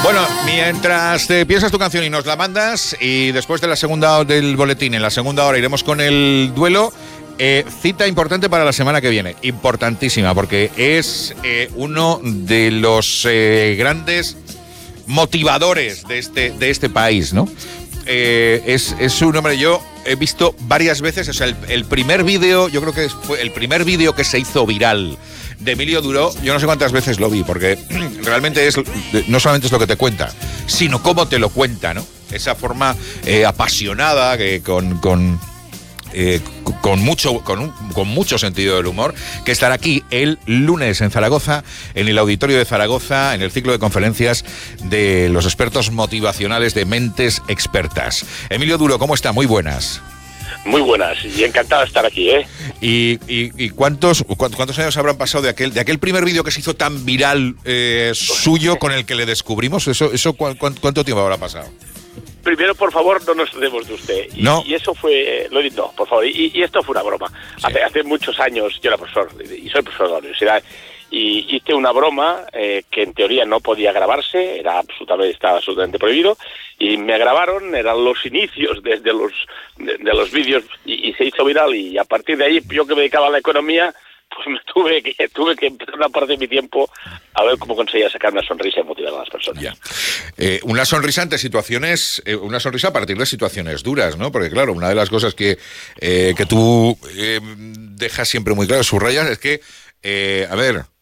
Bueno, mientras te piensas tu canción y nos la mandas, y después de la segunda del boletín, en la segunda hora iremos con el duelo. Cita importante para la semana que viene, importantísima, porque es uno de los grandes motivadores de este país, ¿no? Es un hombre, yo he visto varias veces, o sea, el primer vídeo, yo creo que fue el primer vídeo que se hizo viral de Emilio Duro, yo no sé cuántas veces lo vi, porque realmente no solamente es lo que te cuenta, sino cómo te lo cuenta, ¿no? Esa forma apasionada, que con mucho sentido del humor, que estará aquí el lunes en Zaragoza, en el Auditorio de Zaragoza, en el ciclo de conferencias de los expertos motivacionales de Mentes Expertas. Emilio Duro, ¿cómo está? Muy buenas. Muy buenas, y encantado de estar aquí, ¿eh? ¿Y cuántos años habrán pasado de aquel primer vídeo que se hizo tan viral suyo, con el que le descubrimos? ¿Cuánto tiempo habrá pasado? Primero, por favor, no nos demos de usted. No. Y eso fue... No, por favor. Y esto fue una broma. Sí. Hace muchos años, yo era profesor, y soy profesor de la universidad, y hice una broma que en teoría no podía grabarse, estaba absolutamente prohibido, y me grabaron, eran los inicios de los vídeos, y se hizo viral, y a partir de ahí, yo que me dedicaba a la economía, pues tuve que empezar una parte de mi tiempo a ver cómo conseguía sacar una sonrisa y motivar a las personas. Ya. Una sonrisa ante situaciones, una sonrisa a partir de situaciones duras, ¿no? Porque claro, una de las cosas que tú dejas siempre muy claro, subrayas, es que,